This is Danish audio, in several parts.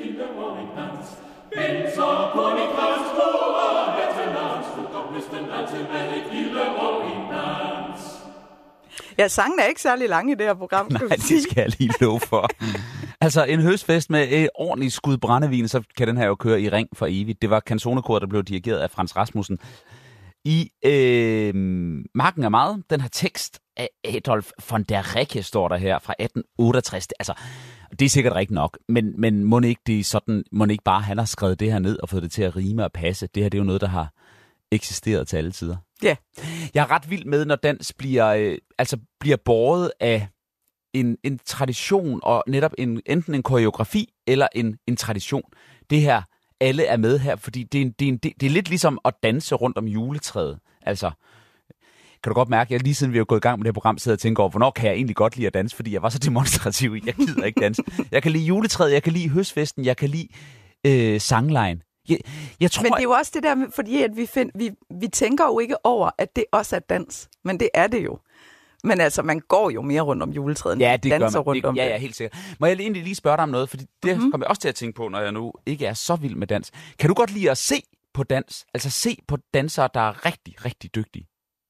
Ja, sangen er ikke særlig lang i det her program. Nej, det skal jeg lige love for. Altså, en høstfest med et ordentligt skud brændevin, så kan den her jo køre i ring for evigt. Det var Canzonekoret, der blev dirigeret af Frans Rasmussen. I Marken er meget. Den har tekst af Adolf von der Recke, står der her, fra 1868. Altså, det er sikkert rigtigt nok, men må ikke bare han har skrevet det her ned og fået det til at rime og passe. Det her, det er jo noget, der har eksisteret til alle tider. Ja. Yeah. Jeg er ret vild med, når dans bliver båret af en tradition, og netop enten en koreografi eller en tradition. Det her, alle er med her, fordi det er lidt ligesom at danse rundt om juletræet. Altså, kan du godt mærke, at lige siden vi har gået i gang med det her program, sidder jeg og tænker over, hvornår kan jeg egentlig godt lide at danse, fordi jeg var så demonstrativ i, jeg gider ikke danse. Jeg kan lide juletræet, jeg kan lide høstfesten, jeg kan lide sanglejen. Jeg tror, men det er jo også det der, fordi at vi tænker jo ikke over, at det også er dans, men det er det jo. Men altså, man går jo mere rundt om juletræet, ja, det danser gør man. rundt om det. Ja, helt sikkert. Må jeg egentlig lige spørge dig om noget, fordi det kommer jeg også til at tænke på, når jeg nu ikke er så vild med dans. Kan du godt lide at se på dans? Altså se på dansere, der er rigtig, rigtig dygtige?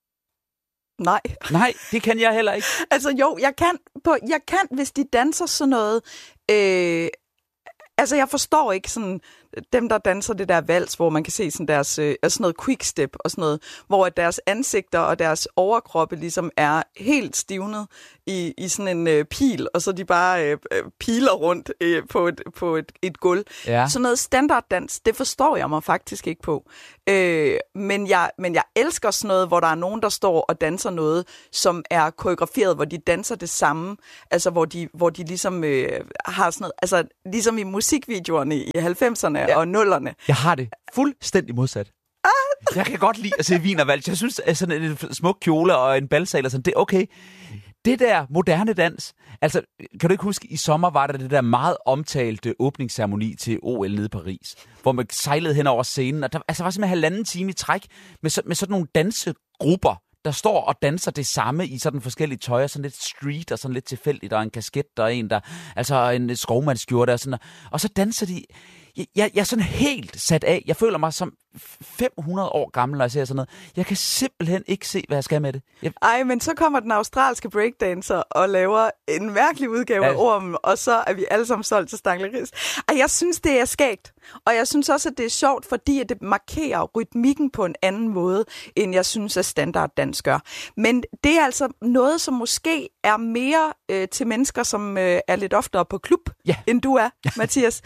Nej. Nej, det kan jeg heller ikke. Altså jo, jeg kan, hvis de danser sådan noget. Altså jeg forstår ikke sådan dem, der danser det der vals, hvor man kan se sådan deres sådan noget quickstep og sådan noget, hvor deres ansigter og deres overkroppe ligesom er helt stivnet i sådan en pil, og så de bare piler rundt på et gulv. Ja. Sådan noget standarddans, det forstår jeg mig faktisk ikke på. Men jeg elsker sådan noget, hvor der er nogen, der står og danser noget, som er koreograferet, hvor de danser det samme, altså hvor de ligesom har sådan noget, altså ligesom i musikvideoerne i 90'erne og 0'erne. Jeg har det fuldstændig modsat. Jeg kan godt lide at se Wienervals. Jeg synes, at sådan en smuk kjole og en balsal og sådan, det er okay. Det der moderne dans, altså, kan du ikke huske, i sommer var der det der meget omtalte åbningsceremoni til OL nede i Paris, hvor man sejlede hen over scenen, og der var simpelthen 1,5 time i træk med sådan nogle dansegrupper, der står og danser det samme i sådan forskellige tøjer, sådan lidt street og sådan lidt tilfældigt, og en kasket, der er en, der, altså en skovmandskjorte og sådan, og så danser de. Jeg er sådan helt sat af. Jeg føler mig som 500 år gammel, når jeg ser sådan noget. Jeg kan simpelthen ikke se, hvad jeg skal med det. Ej, men så kommer den australske breakdancer og laver en mærkelig udgave af ormen, og så er vi alle sammen solgt til Stangleris. Ej, jeg synes, det er skægt. Og jeg synes også, at det er sjovt, fordi at det markerer rytmikken på en anden måde, end jeg synes, at standarddans gør. Men det er altså noget, som måske er mere til mennesker, som er lidt oftere på klub, end du er, Mathias.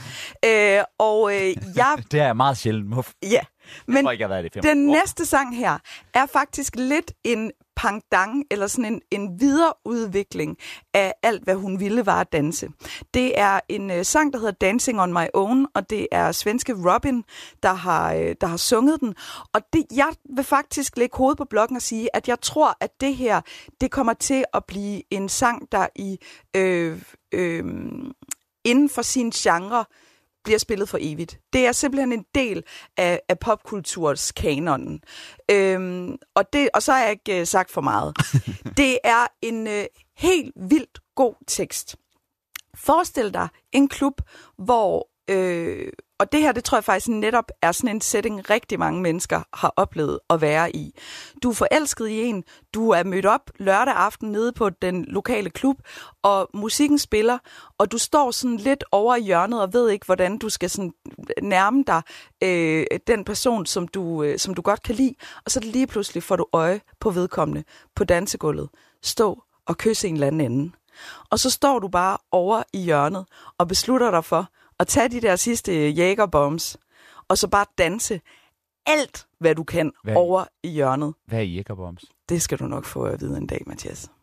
Det er meget sjældent. Ja, men det den næste sang her er faktisk lidt en pendant, eller sådan en videreudvikling af alt, hvad hun ville var at danse. Det er en sang, der hedder Dancing on My Own, og det er svenske Robin, der har sunget den. Og jeg vil faktisk lægge hovedet på blokken og sige, at jeg tror, at det her, det kommer til at blive en sang, der inden for sin genre bliver spillet for evigt. Det er simpelthen en del af popkulturs kanonen. Og så har jeg ikke sagt for meget. Det er en helt vildt god tekst. Forestil dig en klub, hvor og det her, det tror jeg faktisk netop er sådan en setting, rigtig mange mennesker har oplevet at være i. Du er forelsket i en, du er mødt op lørdag aften nede på den lokale klub, og musikken spiller, og du står sådan lidt over i hjørnet og ved ikke, hvordan du skal sådan nærme dig den person, som du godt kan lide, og så lige pludselig får du øje på vedkommende på dansegulvet. Stå og kysse en eller anden ende. Og så står du bare over i hjørnet og beslutter dig for at tage de der sidste jægerbombs, og så bare danse alt, hvad du kan over i hjørnet. Hvad er jægerbombs? Det skal du nok få at vide en dag, Mathias.